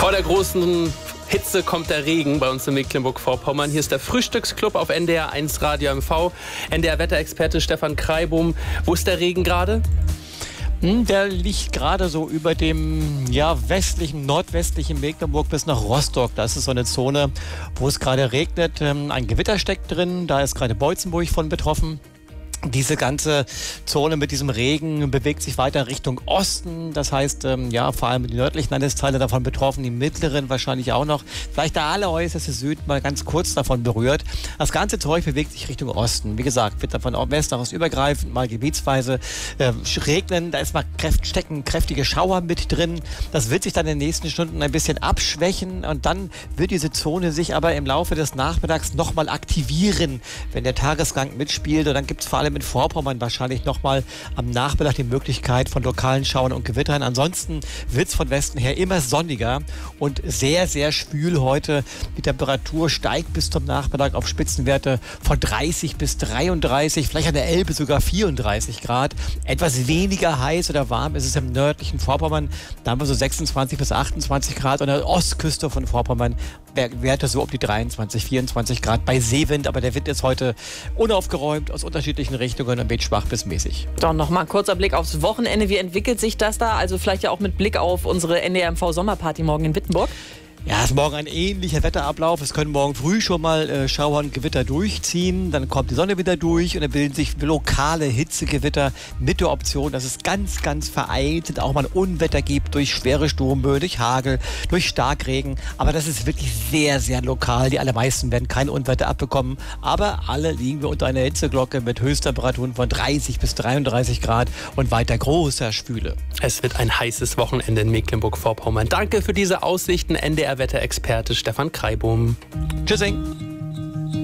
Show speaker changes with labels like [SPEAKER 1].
[SPEAKER 1] Vor der großen Hitze kommt der Regen bei uns in Mecklenburg-Vorpommern. Hier ist der Frühstücksclub auf NDR 1 Radio MV. NDR-Wetterexperte Stefan Kreibum. Wo ist der Regen gerade?
[SPEAKER 2] Der liegt gerade so über dem nordwestlichen Mecklenburg bis nach Rostock. Da ist es so eine Zone, wo es gerade regnet. Ein Gewitter steckt drin, da ist gerade Beutzenburg von betroffen. Diese ganze Zone mit diesem Regen bewegt sich weiter Richtung Osten. Das heißt, vor allem die nördlichen Landesteile davon betroffen, die mittleren wahrscheinlich auch noch. Vielleicht der alleräußerste Süden mal ganz kurz davon berührt. Das ganze Zeug bewegt sich Richtung Osten. Wie gesagt, wird davon West nach Ost übergreifend, mal gebietsweise regnen. Da ist mal stecken kräftige Schauer mit drin. Das wird sich dann in den nächsten Stunden ein bisschen abschwächen und dann wird diese Zone sich aber im Laufe des Nachmittags nochmal aktivieren, wenn der Tagesgang mitspielt. Und dann gibt es vor allem in Vorpommern wahrscheinlich nochmal am Nachmittag die Möglichkeit von lokalen Schauern und Gewittern. Ansonsten wird es von Westen her immer sonniger und sehr, sehr schwül heute. Die Temperatur steigt bis zum Nachmittag auf Spitzenwerte von 30 bis 33, vielleicht an der Elbe sogar 34 Grad. Etwas weniger heiß oder warm ist es im nördlichen Vorpommern. Da haben wir so 26 bis 28 Grad. Und an der Ostküste von Vorpommern Werte so um die 23, 24 Grad bei Seewind. Aber der Wind ist heute unaufgeräumt aus unterschiedlichen Richtungen und weht schwach bis mäßig.
[SPEAKER 3] Doch nochmal ein kurzer Blick aufs Wochenende. Wie entwickelt sich das da? Also vielleicht ja auch mit Blick auf unsere NDR-MV-Sommerparty morgen in Wittenburg.
[SPEAKER 2] Ja, es ist morgen ein ähnlicher Wetterablauf. Es können morgen früh schon mal Schauer und Gewitter durchziehen. Dann kommt die Sonne wieder durch und dann bilden sich lokale Hitzegewitter mit der Option, dass es ganz, ganz vereinzelt auch mal Unwetter gibt durch schwere Sturmböen, durch Hagel, durch Starkregen. Aber das ist wirklich sehr, sehr lokal. Die allermeisten werden kein Unwetter abbekommen. Aber alle liegen wir unter einer Hitzeglocke mit Höchsttemperaturen von 30 bis 33 Grad und weiter großer Schwüle.
[SPEAKER 1] Es wird ein heißes Wochenende in Mecklenburg-Vorpommern. Danke für diese Aussichten, NDR-Wetterexperte Stefan Kreibum.
[SPEAKER 2] Tschüssing.